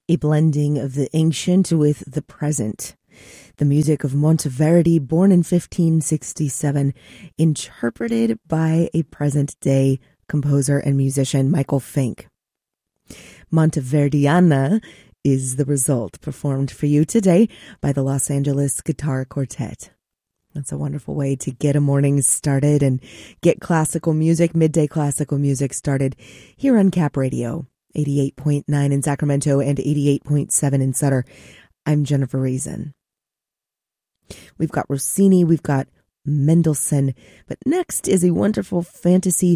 a blending of the ancient with the present. The music of Monteverdi, born in 1567, interpreted by a present-day composer and musician, Michael Fink. Monteverdiana is the result, performed for you today by the Los Angeles Guitar Quartet. That's a wonderful way to get a morning started and get classical music, midday classical music started here on Cap Radio, 88.9 in Sacramento and 88.7 in Sutter. I'm Jennifer Reason. We've got Rossini, we've got Mendelssohn, but next is a wonderful fantasy